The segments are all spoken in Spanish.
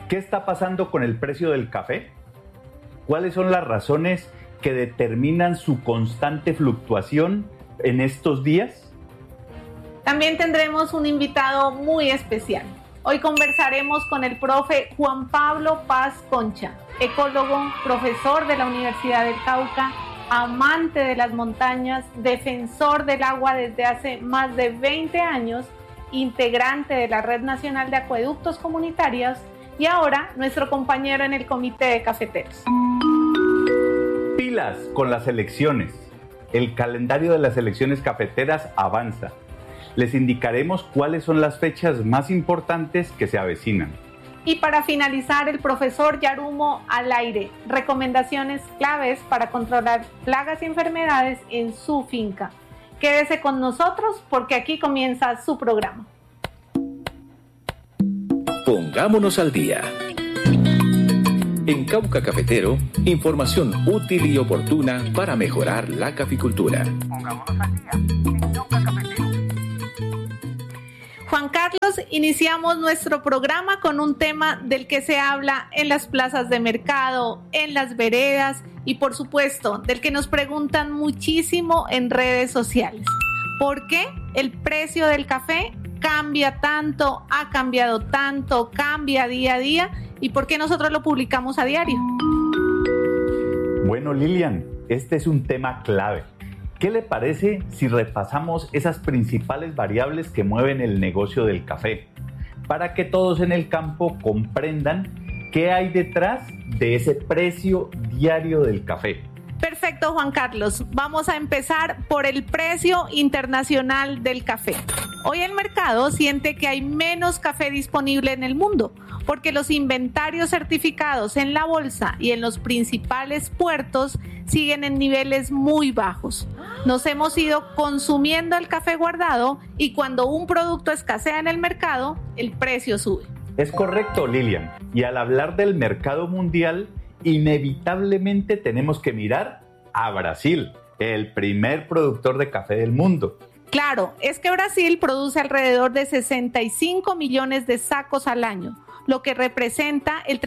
¿Qué está pasando con el precio del café? ¿Cuáles son las razones que determinan su constante fluctuación en estos días? También tendremos un invitado muy especial. Hoy conversaremos con el profe Juan Pablo Paz Concha, ecólogo, profesor de la Universidad del Cauca, amante de las montañas, defensor del agua desde hace más de 20 años, integrante de la Red Nacional de Acueductos Comunitarios y ahora nuestro compañero en el Comité de Cafeteros. Pilas con las elecciones. El calendario de las elecciones cafeteras avanza. Les indicaremos cuáles son las fechas más importantes que se avecinan. Y para finalizar, el profesor Yarumo al aire. Recomendaciones claves para controlar plagas y enfermedades en su finca. Quédese con nosotros porque aquí comienza su programa. Pongámonos al día. En Cauca Cafetero, información útil y oportuna para mejorar la caficultura. Pongámonos al día en Cauca Cafetero. Juan Carlos, iniciamos nuestro programa con un tema del que se habla en las plazas de mercado, en las veredas y por supuesto del que nos preguntan muchísimo en redes sociales. ¿Por qué el precio del café cambia tanto, ha cambiado tanto, cambia día a día y por qué nosotros lo publicamos a diario? Bueno, Lilian, este es un tema clave. ¿Qué le parece si repasamos esas principales variables que mueven el negocio del café? Para que todos en el campo comprendan qué hay detrás de ese precio diario del café. Perfecto, Juan Carlos. Vamos a empezar por el precio internacional del café. Hoy el mercado siente que hay menos café disponible en el mundo, porque los inventarios certificados en la bolsa y en los principales puertos siguen en niveles muy bajos. Nos hemos ido consumiendo el café guardado y cuando un producto escasea en el mercado, el precio sube. Es correcto, Lilian. Y al hablar del mercado mundial, inevitablemente tenemos que mirar a Brasil, el primer productor de café del mundo. Claro, es que Brasil produce alrededor de 65 millones de sacos al año, lo que representa el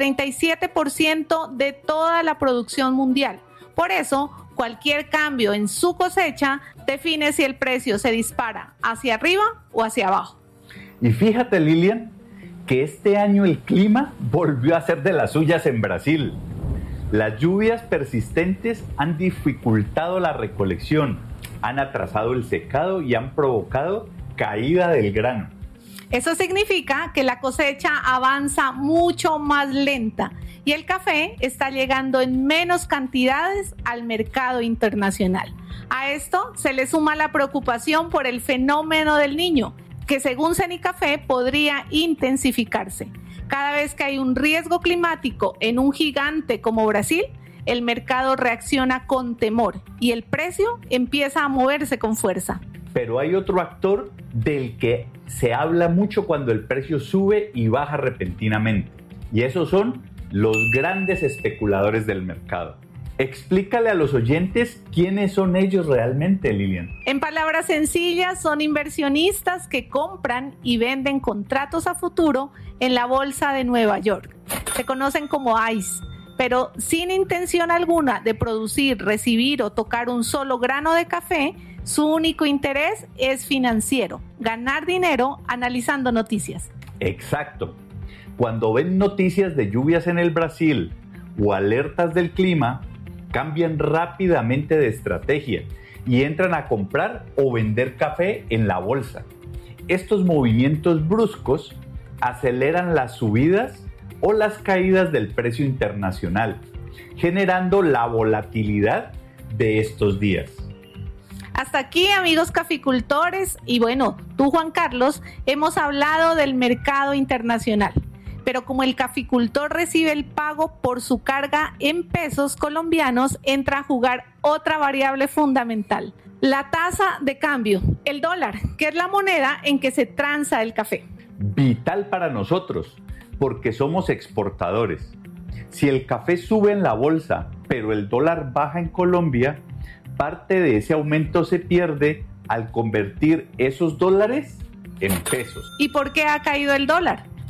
37% de toda la producción mundial. Por eso, cualquier cambio en su cosecha define si el precio se dispara hacia arriba o hacia abajo. Y fíjate, Lilian, que este año el clima volvió a ser de las suyas en Brasil. Las lluvias persistentes han dificultado la recolección, han atrasado el secado y han provocado caída del grano. Eso significa que la cosecha avanza mucho más lenta y el café está llegando en menos cantidades al mercado internacional. A esto se le suma la preocupación por el fenómeno del Niño, que según Cenicafé podría intensificarse. Cada vez que hay un riesgo climático en un gigante como Brasil, el mercado reacciona con temor y el precio empieza a moverse con fuerza. Pero hay otro actor del que se habla mucho cuando el precio sube y baja repentinamente, y esos son los grandes especuladores del mercado. Explícale a los oyentes quiénes son ellos realmente, Lilian. En palabras sencillas, son inversionistas que compran y venden contratos a futuro en la bolsa de Nueva York. Se conocen como ICE, pero sin intención alguna de producir, recibir o tocar un solo grano de café. Su único interés es financiero, ganar dinero analizando noticias. Exacto. Cuando ven noticias de lluvias en el Brasil o alertas del clima, cambian rápidamente de estrategia y entran a comprar o vender café en la bolsa. Estos movimientos bruscos aceleran las subidas o las caídas del precio internacional, generando la volatilidad de estos días. Hasta aquí, amigos caficultores, y bueno, tú, Juan Carlos, hemos hablado del mercado internacional. Pero como el caficultor recibe el pago por su carga en pesos colombianos, entra a jugar otra variable fundamental: la tasa de cambio, el dólar, que es la moneda en que se transa el café. Vital para nosotros, porque somos exportadores. Si el café sube en la bolsa, pero el dólar baja en Colombia, parte de ese aumento se pierde al convertir esos dólares en pesos. ¿Y por qué ha caído el dólar?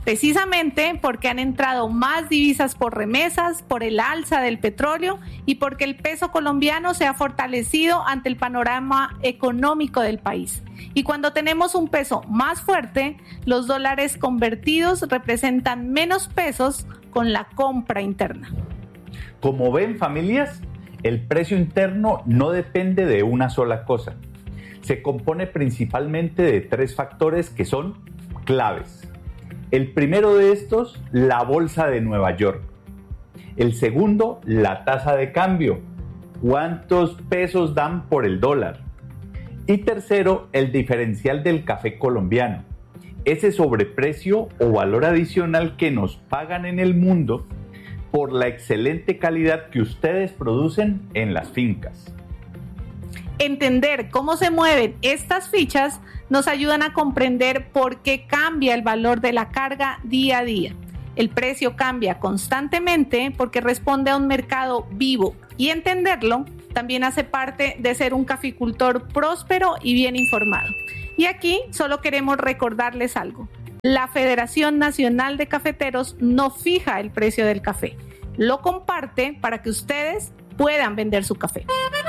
precisamente porque han entrado más divisas por remesas, por el alza del petróleo y porque el peso colombiano se ha fortalecido ante el panorama económico del país. Y cuando tenemos un peso más fuerte, los dólares convertidos representan menos pesos con la compra interna. Como ven, familias, el precio interno no depende de una sola cosa. Se compone principalmente de 3 factores que son claves. El primero de estos, la bolsa de Nueva York. El segundo, la tasa de cambio. ¿Cuántos pesos dan por el dólar? Y tercero, el diferencial del café colombiano. Ese sobreprecio o valor adicional que nos pagan en el mundo por la excelente calidad que ustedes producen en las fincas. Entender cómo se mueven estas fichas nos ayudan a comprender por qué cambia el valor de la carga día a día. El precio cambia constantemente porque responde a un mercado vivo y entenderlo también hace parte de ser un caficultor próspero y bien informado. Y aquí solo queremos recordarles algo. La Federación Nacional de Cafeteros no fija el precio del café. Lo comparte para que ustedes puedan vender su café.